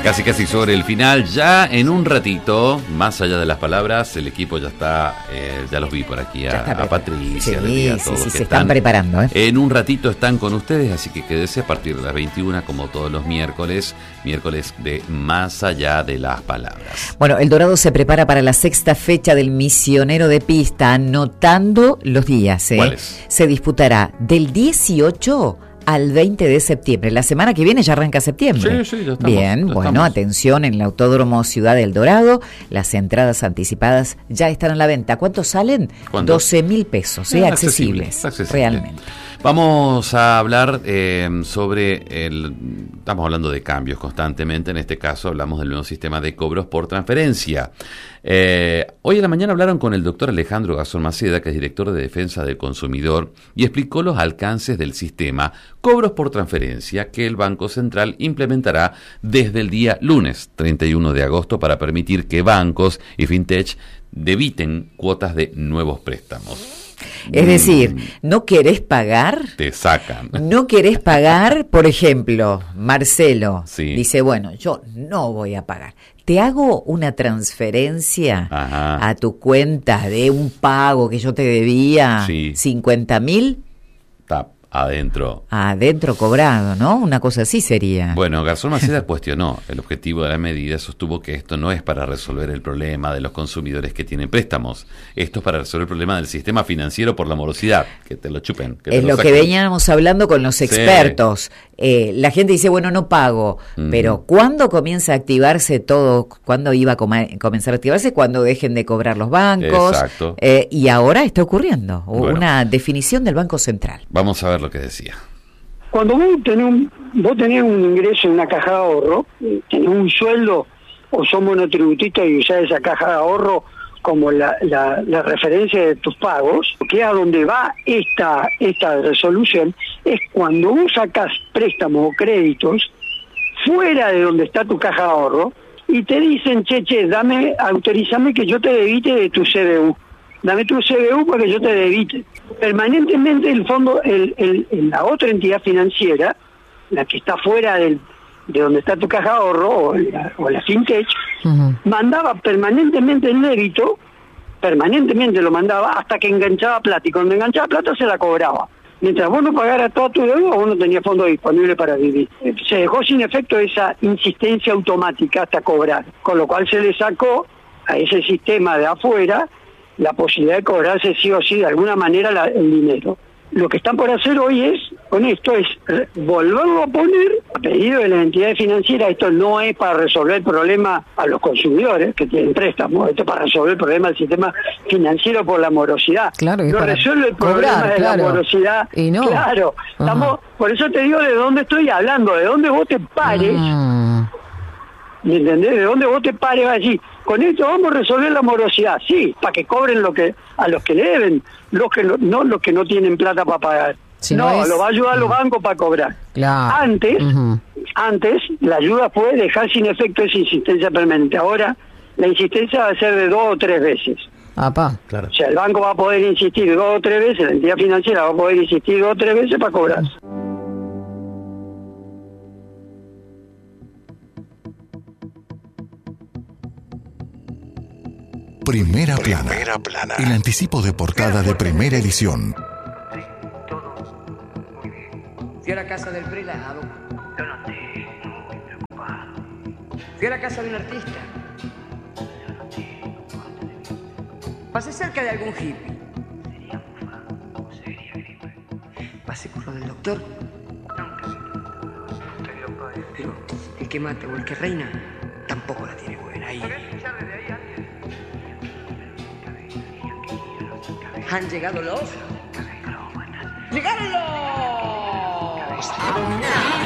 Casi sobre el final, ya en un ratito, más allá de las palabras, el equipo ya está, ya los vi por aquí, a Patricia, a todos que se están preparando. En un ratito están con ustedes, así que quédese a partir de las 21, como todos los miércoles de Más allá de las palabras. Bueno, El Dorado se prepara para la 6ª fecha del Misionero de Pista, anotando los días. ¿Cuáles? Se disputará del 18 al 20 de septiembre. La semana que viene ya arranca septiembre. Sí, ya estamos. Bien, ya bueno, estamos. atención, en el Autódromo Ciudad del Dorado, las entradas anticipadas ya están a la venta. ¿Cuántos salen? ¿Cuánto? 12.000 pesos, accesibles, realmente. Vamos a hablar sobre estamos hablando de cambios constantemente, en este caso hablamos del nuevo sistema de cobros por transferencia. Hoy en la mañana hablaron con el doctor Alejandro Garzón Maceda, que es director de Defensa del Consumidor, y explicó los alcances del sistema cobros por transferencia que el Banco Central implementará desde el día lunes 31 de agosto para permitir que bancos y fintech debiten cuotas de nuevos préstamos. Es decir, ¿no querés pagar? Te sacan. ¿No querés pagar? Por ejemplo, Marcelo dice, bueno, yo no voy a pagar. Te hago una transferencia a tu cuenta de un pago que yo te debía, 50.000. Adentro cobrado, ¿no? Una cosa así sería. Bueno, Garzón Maceda cuestionó el objetivo de la medida, sostuvo que esto no es para resolver el problema de los consumidores que tienen préstamos, esto es para resolver el problema del sistema financiero por la morosidad, que te lo chupen. Es lo que veníamos hablando con los expertos. La gente dice, bueno, no pago, pero ¿cuándo comienza a activarse todo? ¿Cuándo iba a comenzar a activarse? Cuando dejen de cobrar los bancos. Exacto. Y ahora está ocurriendo una definición del Banco Central. Vamos a ver lo que decía. Cuando vos tenés un ingreso en una caja de ahorro, tenés un sueldo o sos monotributista y usás esa caja de ahorro como la referencia de tus pagos, que es a donde va esta resolución, es cuando vos sacás préstamos o créditos fuera de donde está tu caja de ahorro y te dicen, autorízame que yo te debite de tu CBU. Dame tu CBU para que yo te debite. Permanentemente el fondo, la otra entidad financiera, la que está fuera de donde está tu caja de ahorro o la fintech, mandaba permanentemente el débito, permanentemente lo mandaba hasta que enganchaba plata, y cuando enganchaba plata se la cobraba. Mientras vos no pagaras toda tu deuda, vos no tenías fondo disponible para vivir. Se dejó sin efecto esa insistencia automática hasta cobrar, con lo cual se le sacó a ese sistema de afuera la posibilidad de cobrarse sí o sí de alguna manera el dinero. Lo que están por hacer hoy con esto es volverlo a poner a pedido de las entidades financieras. Esto no es para resolver el problema a los consumidores que tienen préstamos, esto es para resolver el problema del sistema financiero por la morosidad. Claro, no resuelve el problema de la morosidad. Y no. Claro, por eso te digo de dónde estoy hablando, de dónde vos te pares. ¿Me entendés? De dónde vos te pares allí. Con esto vamos a resolver la morosidad, sí, para que cobren a los que le deben, los que no tienen plata para pagar. Lo va a ayudar a los bancos para cobrar. Claro. Antes la ayuda fue dejar sin efecto esa insistencia permanente. Ahora la insistencia va a ser de 2 o 3 veces. Claro. O sea, el banco va a poder insistir 2 o 3 veces, la entidad financiera va a poder insistir 2 o 3 veces para cobrar. Primera plana. El anticipo de portada de Primera Edición. Fui a la casa del prelado. Yo no tengo, muy preocupado. Fui a la casa de un artista. Pasé cerca de algún hippie. Sería bufado o sería gripe. Pasé por lo del doctor. Nunca. Estoy loco de... Pero el que mata o el que reina tampoco la tiene buena ahí. ¿Han llegado los? ¡Llegaron los!